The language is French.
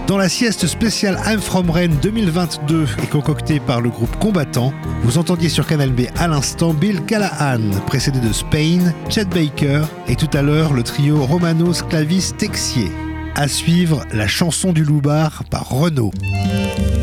Dans la sieste spéciale I'm From Rennes 2022 et concoctée par le groupe Combattant, vous entendiez sur Canal B à l'instant Bill Callahan, précédé de Spain, Chet Baker et tout à l'heure le trio Romanos Clavis Texier. À suivre, la chanson du Loupard par Renaud.